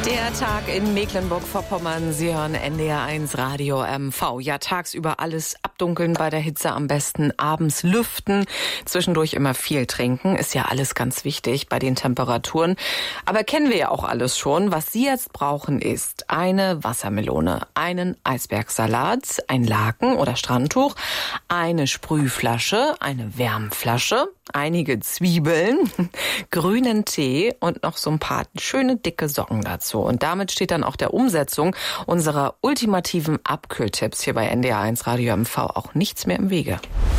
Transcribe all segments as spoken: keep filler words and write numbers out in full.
Der Tag in Mecklenburg-Vorpommern. Sie hören N D R eins Radio M V. Ja, tagsüber alles abdunkeln, bei der Hitze am besten abends lüften, zwischendurch immer viel trinken, ist ja alles ganz wichtig bei den Temperaturen. Aber kennen wir ja auch alles schon. Was Sie jetzt brauchen ist eine Wassermelone, einen Eisbergsalat, ein Laken oder Strandtuch, eine Sprühflasche, eine Wärmflasche, einige Zwiebeln, grünen Tee und noch so ein paar schöne dicke Socken dazu. Und damit steht dann auch der Umsetzung unserer ultimativen Abkühltipps hier bei N D R eins Radio M V auch nichts mehr im Wege.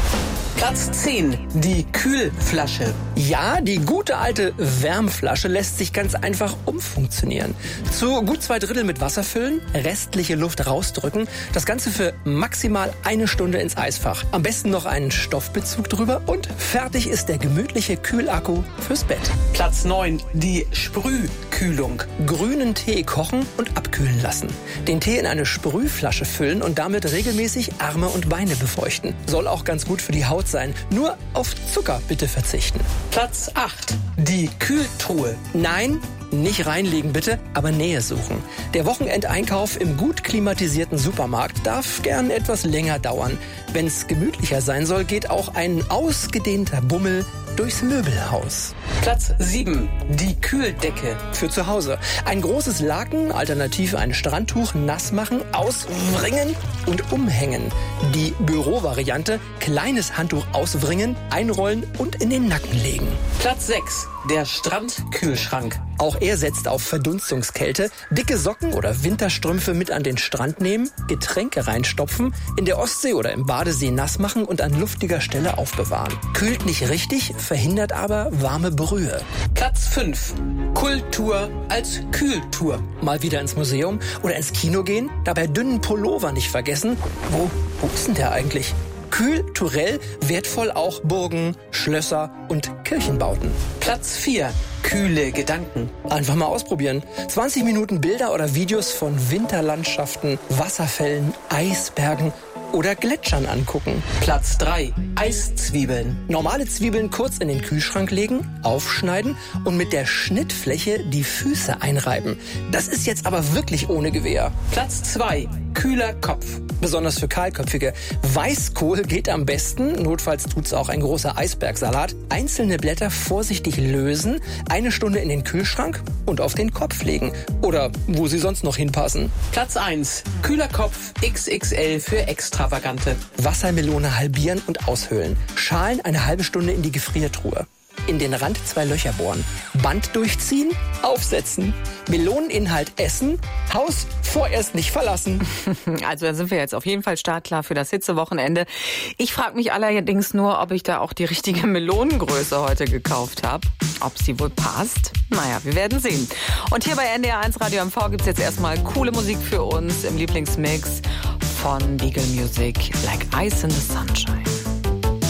Platz zehn, die Kühlflasche. Ja, die gute alte Wärmflasche lässt sich ganz einfach umfunktionieren. Zu gut zwei Drittel mit Wasser füllen, restliche Luft rausdrücken, das Ganze für maximal eine Stunde ins Eisfach. Am besten noch einen Stoffbezug drüber und fertig ist der gemütliche Kühlakku fürs Bett. Platz neun, die Sprühkühlung. Grünen Tee kochen und abkühlen lassen. Den Tee in eine Sprühflasche füllen und damit regelmäßig Arme und Beine befeuchten. Soll auch ganz gut für die Haut sein. Nur auf Zucker bitte verzichten. Platz acht, die Kühltruhe. Nein, nicht reinlegen bitte, aber Nähe suchen. Der Wochenendeinkauf im gut klimatisierten Supermarkt darf gern etwas länger dauern. Wenn es gemütlicher sein soll, geht auch ein ausgedehnter Bummel durchs Möbelhaus. Platz sieben, die Kühldecke. Für zu Hause. Ein großes Laken, alternativ ein Strandtuch, nass machen, auswringen und umhängen. Die Bürovariante, kleines Handtuch auswringen, einrollen und in den Nacken legen. Platz sechs, der Strandkühlschrank. Auch er setzt auf Verdunstungskälte. Dicke Socken oder Winterstrümpfe mit an den Strand nehmen, Getränke reinstopfen, in der Ostsee oder im Badesee nass machen und an luftiger Stelle aufbewahren. Kühlt nicht richtig, verhindert aber warme Brühe. Platz fünf, Kultur als Kühltour. Mal wieder ins Museum oder ins Kino gehen, dabei dünnen Pullover nicht vergessen. Wo, wo ist denn der eigentlich? Kulturell wertvoll auch Burgen, Schlösser und Kirchenbauten. Platz vier, kühle Gedanken. Einfach mal ausprobieren. zwanzig Minuten Bilder oder Videos von Winterlandschaften, Wasserfällen, Eisbergen oder Gletschern angucken. Platz drei, Eiszwiebeln. Normale Zwiebeln kurz in den Kühlschrank legen, aufschneiden und mit der Schnittfläche die Füße einreiben. Das ist jetzt aber wirklich ohne Gewehr. Platz zwei, kühler Kopf. Besonders für Kahlköpfige. Weißkohl geht am besten, notfalls tut's auch ein großer Eisbergsalat. Einzelne Blätter vorsichtig lösen, eine Stunde in den Kühlschrank und auf den Kopf legen. Oder wo sie sonst noch hinpassen. Platz eins, kühler Kopf X X L für Extravagante. Wassermelone halbieren und aushöhlen. Schalen eine halbe Stunde in die Gefriertruhe. In den Rand zwei Löcher bohren. Band durchziehen, aufsetzen. Meloneninhalt essen, Haus vorerst nicht verlassen. Also da sind wir jetzt auf jeden Fall startklar für das Hitzewochenende. Ich frage mich allerdings nur, ob ich da auch die richtige Melonengröße heute gekauft habe. Ob sie wohl passt? Naja, wir werden sehen. Und hier bei N D R eins Radio M V gibt's jetzt erstmal coole Musik für uns im Lieblingsmix von Beagle Music, Like Ice in the Sunshine.